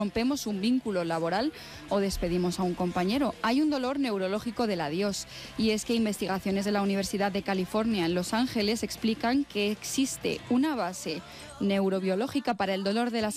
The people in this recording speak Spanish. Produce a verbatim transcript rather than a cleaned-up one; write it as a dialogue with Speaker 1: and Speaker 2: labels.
Speaker 1: rompemos un vínculo laboral o despedimos a un compañero. Hay un dolor neurológico del adiós, y es que investigaciones de la Universidad de California en Los Ángeles explican que existe una base neurobiológica para el dolor de la